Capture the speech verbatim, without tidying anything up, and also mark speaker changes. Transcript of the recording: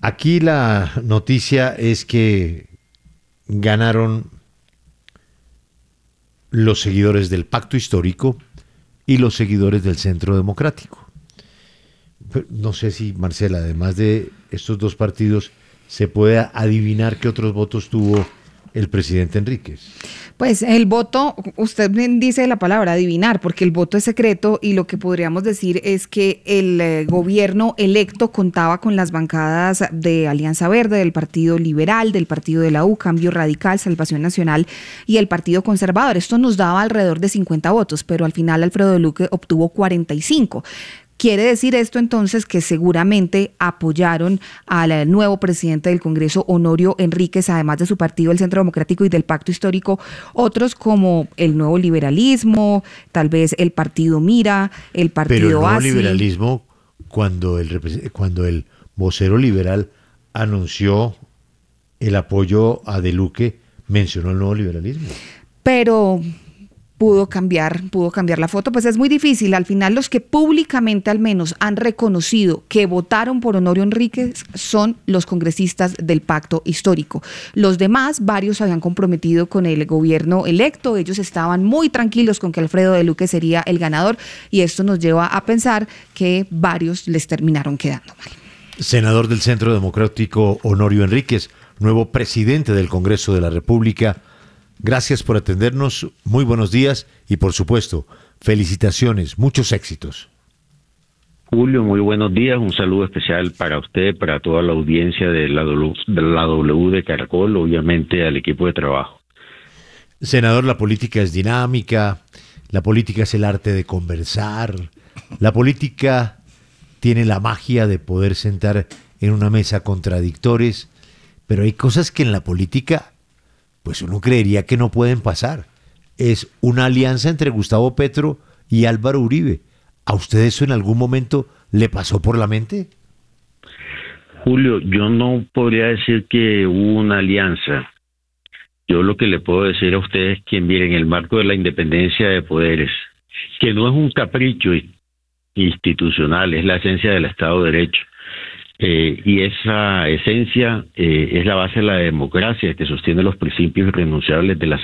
Speaker 1: Aquí la noticia es que ganaron los seguidores del Pacto Histórico y los seguidores del Centro Democrático. No sé si, Marcela, además de estos dos partidos, se puede adivinar qué otros votos tuvo el presidente Enríquez.
Speaker 2: Pues el voto, usted bien dice la palabra adivinar, porque el voto es secreto y lo que podríamos decir es que el eh, gobierno electo contaba con las bancadas de Alianza Verde, del Partido Liberal, del Partido de la U, Cambio Radical, Salvación Nacional y el Partido Conservador. Esto nos daba alrededor de cincuenta votos, pero al final Alfredo Luque obtuvo cuarenta y cinco. Quiere decir esto entonces que seguramente apoyaron al nuevo presidente del Congreso, Honorio Enríquez, además de su partido, el Centro Democrático y del Pacto Histórico, otros como el Nuevo Liberalismo, tal vez el Partido Mira, el Partido
Speaker 1: Pero el Nuevo
Speaker 2: ASI.
Speaker 1: Liberalismo, cuando el, cuando el vocero liberal anunció el apoyo a De Luque, mencionó el Nuevo Liberalismo.
Speaker 2: Pero pudo cambiar, pudo cambiar la foto, pues es muy difícil. Al final los que públicamente al menos han reconocido que votaron por Honorio Enríquez son los congresistas del Pacto Histórico. Los demás, varios se habían comprometido con el gobierno electo, ellos estaban muy tranquilos con que Alfredo de Luque sería el ganador y esto nos lleva a pensar que varios les terminaron quedando mal.
Speaker 1: Senador del Centro Democrático Honorio Enríquez, nuevo presidente del Congreso de la República, gracias por atendernos, muy buenos días y por supuesto, felicitaciones, muchos éxitos.
Speaker 3: Julio, muy buenos días, un saludo especial para usted, para toda la audiencia de la, de la W de Caracol, obviamente al equipo de trabajo.
Speaker 1: Senador, la política es dinámica, la política es el arte de conversar, la política tiene la magia de poder sentar en una mesa contradictores, pero hay cosas que en la política pues uno creería que no pueden pasar. Es una alianza entre Gustavo Petro y Álvaro Uribe. ¿A usted eso en algún momento le pasó por la mente?
Speaker 3: Julio, yo no podría decir que hubo una alianza. Yo lo que le puedo decir a usted es que, miren, en el marco de la independencia de poderes, que no es un capricho institucional, es la esencia del Estado de Derecho. Eh, y esa esencia eh, es la base de la democracia que sostiene los principios irrenunciables de la